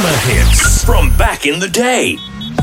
Summer hits from back in the day.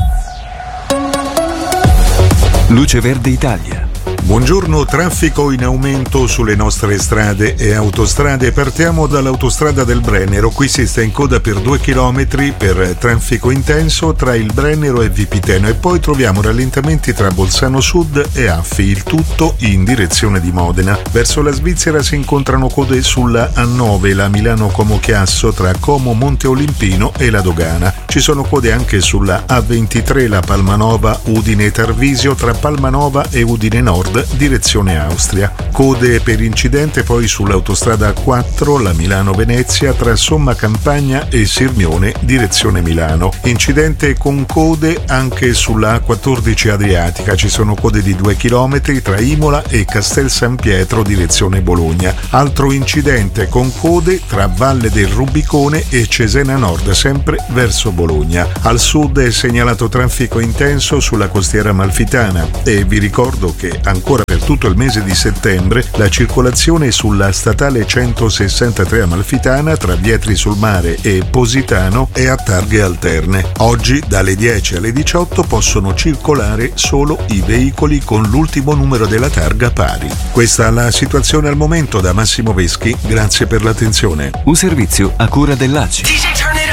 Luce Verde Italia. Buongiorno, traffico in aumento sulle nostre strade e autostrade. Partiamo dall'autostrada del Brennero. Qui si sta in coda per 2 chilometri per traffico intenso tra il Brennero e Vipiteno, e poi troviamo rallentamenti tra Bolzano Sud e Affi, il tutto in direzione di Modena. Verso la Svizzera si incontrano code sulla A9, la Milano-Como Chiasso, tra Como Monte Olimpino e la Dogana. Ci sono code anche sulla A23, la Palmanova Udine Tarvisio, tra Palmanova e Udine Nord, direzione Austria. Code per incidente poi sull'autostrada A4, la Milano-Venezia, tra Somma Campagna e Sirmione, direzione Milano. Incidente con code anche sulla A14 Adriatica. Ci sono code di 2 chilometri tra Imola e Castel San Pietro, direzione Bologna. Altro incidente con code tra Valle del Rubicone e Cesena Nord, sempre verso Bologna. Al sud è segnalato traffico intenso sulla costiera amalfitana, e vi ricordo che ancora per tutto il mese di settembre la circolazione sulla statale 163 amalfitana tra Vietri sul Mare e Positano è a targhe alterne. Oggi dalle 10 alle 18 possono circolare solo i veicoli con l'ultimo numero della targa pari. Questa è la situazione al momento. Da Massimo Veschi, grazie per l'attenzione. Un servizio a cura dell'ACI.